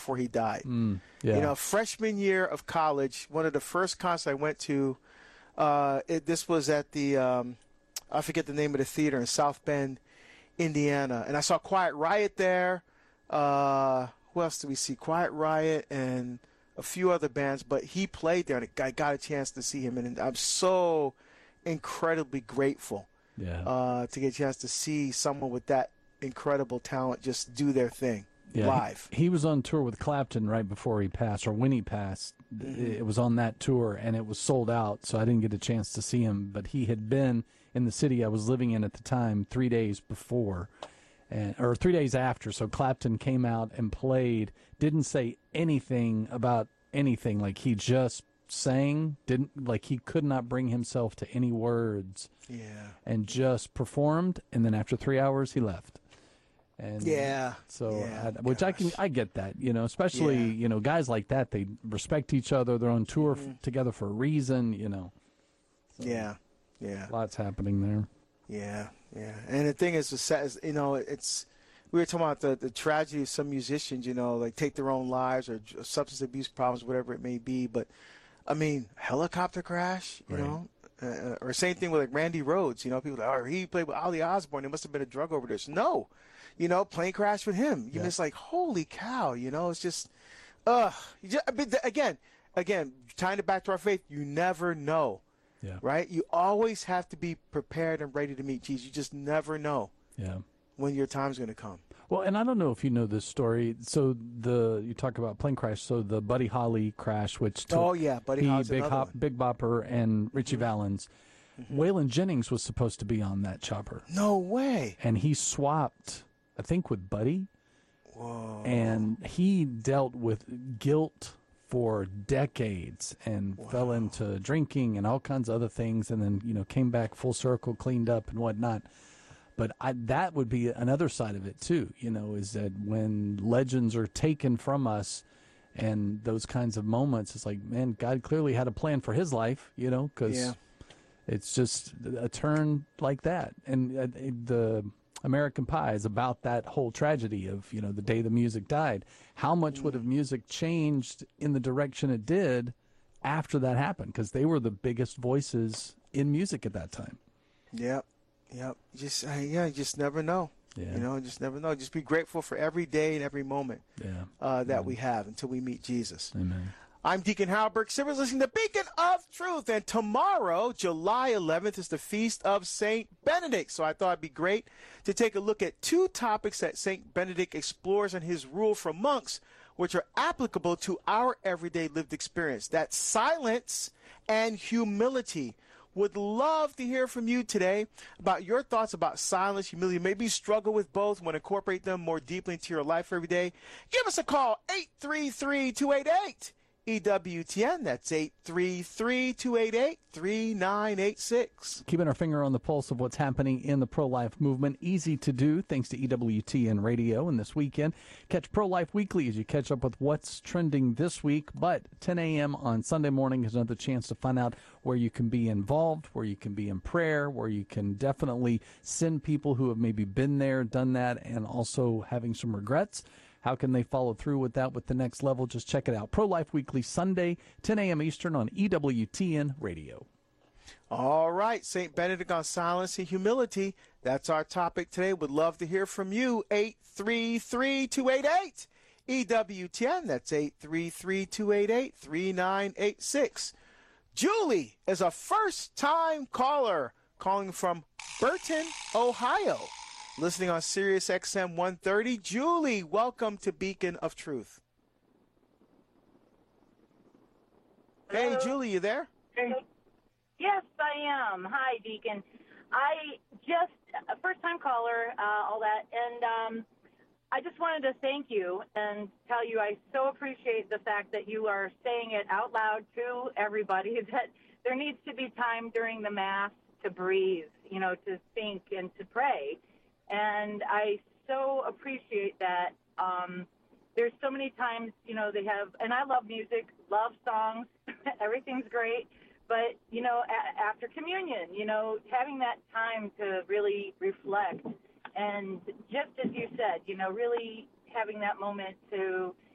before he died. Yeah. You know, freshman year of college, one of the first concerts I went to, this was at the, I forget the name of the theater in South Bend, Indiana. And I saw Quiet Riot there. Who else did we see? Quiet Riot and a few other bands. But he played there, and I got a chance to see him. And I'm so incredibly grateful to get a chance to see someone with that incredible talent just do their thing live. He was on tour with Clapton right before he passed, or when he passed. It was on that tour, and it was sold out, so I didn't get a chance to see him. But he had been in the city I was living in at the time 3 days before, or 3 days after. So Clapton came out and played, didn't say anything about anything. Like, he just sang, like he could not bring himself to any words. And just performed, and then after 3 hours he left. And I get that, you know, especially you know, guys like that, they respect each other, they're on tour together for a reason, you know. So, lots happening there. And the thing is, you know, it's, we were talking about the tragedy of some musicians, you know, like take their own lives or substance abuse problems, whatever it may be. But I mean, helicopter crash, you know, or same thing with like Randy Rhoads. You know, people are like, oh, he played with Ozzy Osbourne. It must have been a drug overdose. No, you know, plane crash with him. You miss, like, holy cow. You know, it's just, again, tying it back to our faith. You never know, right? You always have to be prepared and ready to meet Jesus. You just never know when your time's going to come. Well, and I don't know if you know this story. So you talk about plane crash. So the Buddy Holly crash, which took Buddy Holly's Big Bopper and Richie Valens. Waylon Jennings was supposed to be on that chopper. No way. And he swapped, I think, with Buddy. Whoa. And he dealt with guilt for decades and fell into drinking and all kinds of other things, and then, you know, came back full circle, cleaned up and whatnot. But that would be another side of it, too, you know, is that when legends are taken from us and those kinds of moments, it's like, man, God clearly had a plan for his life, you know, because it's just a turn like that. And the American Pie is about that whole tragedy of, you know, the day the music died. How much would have music changed in the direction it did after that happened? Because they were the biggest voices in music at that time. Yep. Just you just never know. You know, just never know. Just be grateful for every day and every moment that we have until we meet Jesus. Amen. I'm Deacon Howard Burke Simmons, listening to Beacon of Truth. And tomorrow, July 11th, is the Feast of St. Benedict. So I thought it'd be great to take a look at two topics that St. Benedict explores in his rule for monks, which are applicable to our everyday lived experience. That's silence and humility. Would love to hear from you today about your thoughts about silence, humility. Maybe you struggle with both, want to incorporate them more deeply into your life every day. Give us a call, 833-288. EWTN, that's 833-288-3986. Keeping our finger on the pulse of what's happening in the pro-life movement. Easy to do thanks to EWTN Radio. And this weekend, catch Pro-Life Weekly as you catch up with what's trending this week. But 10 a.m. on Sunday morning is another chance to find out where you can be involved, where you can be in prayer, where you can definitely send people who have maybe been there, done that, and also having some regrets. How can they follow through with that with the next level? Just check it out. Pro-Life Weekly, Sunday, 10 a.m. Eastern on EWTN Radio. All right, St. Benedict on silence and humility. That's our topic today. Would love to hear from you. 833-288. EWTN, that's 833-288-3986. Julie is a first-time caller calling from Burton, Ohio. Listening on Sirius XM 130. Julie, welcome to Beacon of Truth. Hey, Julie, you there? Yes, I am. Hi, Deacon. I just, a first-time caller, all that, and I just wanted to thank you and tell you I so appreciate the fact that you are saying it out loud to everybody, that there needs to be time during the Mass to breathe, you know, to think and to pray. And I so appreciate that. There's so many times, you know, they have, and I love music, love songs, everything's great. But, you know, after communion, you know, having that time to really reflect. And just as you said, you know, really having that moment to